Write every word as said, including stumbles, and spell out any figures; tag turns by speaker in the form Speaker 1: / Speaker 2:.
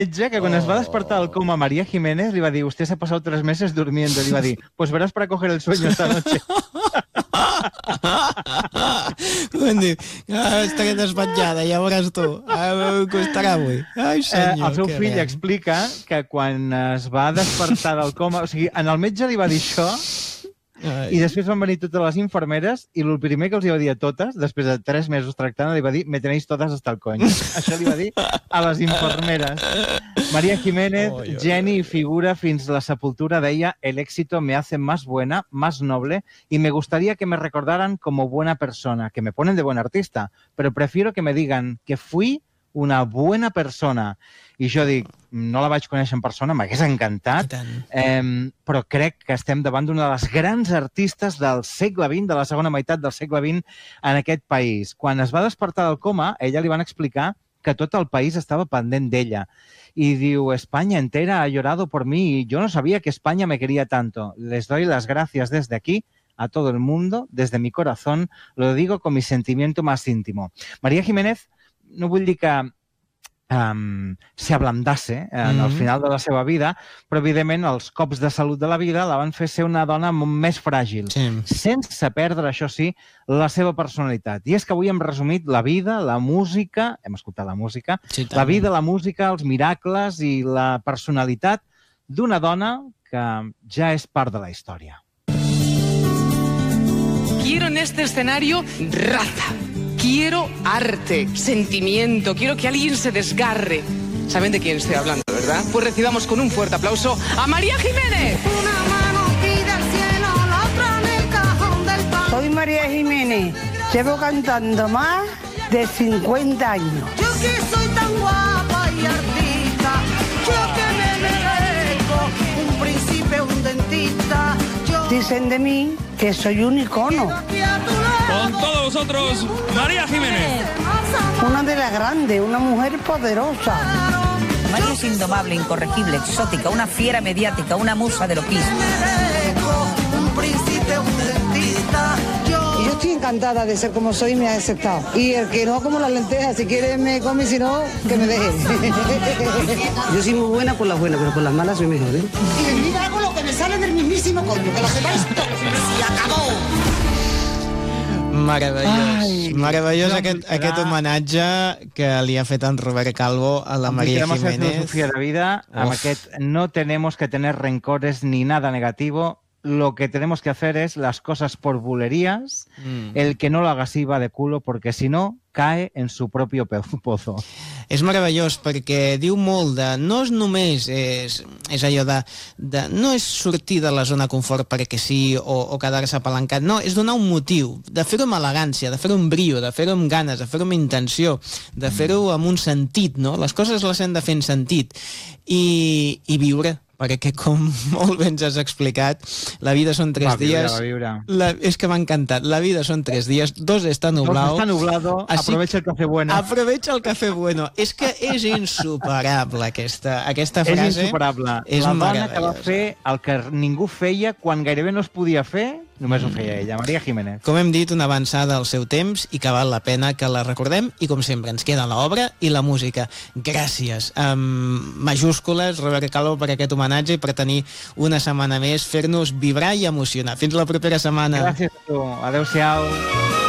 Speaker 1: que cuando oh. es va a despertar al coma María Jiménez, le iba a decir, usted se ha pasado tres meses durmiendo. Le iba a decir, pues verás para coger el sueño esta noche.
Speaker 2: Quan diu, ah, estaré desvetjada, ja veuràs tu. Ah, costarà avui. Ai, senyor,
Speaker 1: eh, el seu fill
Speaker 2: res.
Speaker 1: explica que quan es va despertar del coma... O sigui, en el metge li va dir això, ai. I després van venir totes les infermeres i el primer que els hi va dir a totes, després de tres mesos tractant, li va dir, me tenéis todas hasta el coño. Això li va dir a les infermeres. María Jiménez, oh, geni i figura fins la sepultura, deia, el éxito me hace más buena, más noble, y me gustaría que me recordaran como buena persona, que me ponen de buen artista, pero prefiero que me digan que fui una buena persona. I jo dic, no la vaig conèixer en persona, m'hagués encantat, eh, però crec que estem davant d'una de les grans artistes del segle vint, de la segona meitat del segle vint en aquest país. Quan es va despertar del coma, a ella li van explicar que tot el país estava pendent d'ella. Y diu, España entera ha llorado por mí y yo no sabía que España me quería tanto. Les doy las gracias desde aquí a todo el mundo, desde mi corazón, lo digo con mi sentimiento más íntimo. María Jiménez, no vull dir que um, s'ablandase en mm-hmm. el final de la seva vida, però evidentment els cops de salut de la vida la van fer ser una dona més fràgil, sí. sense perdre, això sí, la seva personalitat. I és que avui hem resumit la vida, la música, hem escoltat la música, sí, la vida, la música, els miracles i la personalitat d'una dona que ja és part de la història.
Speaker 3: Quiero en este escenario raza. Quiero arte, sentimiento, quiero que alguien se desgarre. ¿Saben de quién estoy hablando, verdad? Pues recibamos con un fuerte aplauso a María Jiménez.
Speaker 4: Una mano pide al cielo, la otra en el cajón del pan. Soy María Jiménez, llevo cantando más de cincuenta años. Yo que soy tan guapa y artista, yo que me merezco un príncipe, un dentista. Yo... Dicen de mí que soy un icono.
Speaker 5: Con todos vosotros, María Jiménez.
Speaker 4: Una de las grandes, una mujer poderosa.
Speaker 6: María es indomable, incorregible, exótica, una fiera mediática, una musa de lo que
Speaker 4: un príncipe, un dentista. Y yo estoy encantada de ser como soy y me ha aceptado. Y el que no como las lentejas, si quiere me come, si no, que me deje. Yo soy muy buena por las buenas, pero por las malas soy mejor, ¿eh? Y mira, hago lo que me sale del mismísimo coño, que lo sepáis todos. Y acabó.
Speaker 2: Meravellós.
Speaker 1: Ai,
Speaker 2: Meravellós aquest, aquest homenatge que li ha fet en Robert Calvo a la María Jiménez.
Speaker 1: Amb filosofia de vida, amb aquest no tenemos que tener rencores ni nada negativo. Lo que tenemos que hacer es las cosas por bulerías. Mm. El que no lo haga así va de culo, porque si no, cae en su propio pozo.
Speaker 2: És meravellós perquè diu molt de... No és només és, és allò de, de... No és sortir de la zona de confort perquè sí o, o quedar-se apalancat. No, és donar un motiu, de fer-ho amb elegància, de fer-ho amb brio, de fer-ho amb ganes, de fer-ho amb intenció, de fer-ho amb un sentit, no? Les coses les hem de fer en sentit. I, i viure, perquè com molt bé ens has explicat, la vida són tres
Speaker 1: va viure,
Speaker 2: dies...
Speaker 1: Va viure.
Speaker 2: La, és que m'ha encantat. La vida són tres dies, dos está nublado.
Speaker 1: Dos está nublado, así, aprovecha el café bueno.
Speaker 2: Aprovecha el café bueno. És que és insuperable aquesta, aquesta frase.
Speaker 1: És insuperable.
Speaker 2: És
Speaker 1: la dona que va fer el que ningú feia quan gairebé no es podia fer, només ho feia ella, María Jiménez.
Speaker 2: Com hem dit, una avançada al seu temps i que val la pena que la recordem i, com sempre, ens queda l'obra i la música. Gràcies. Amb majúscules, Robert Calvo, per aquest homenatge i per tenir una setmana més, fer-nos vibrar i emocionar. Fins la propera setmana.
Speaker 1: Gràcies a tu. Adéu-siau.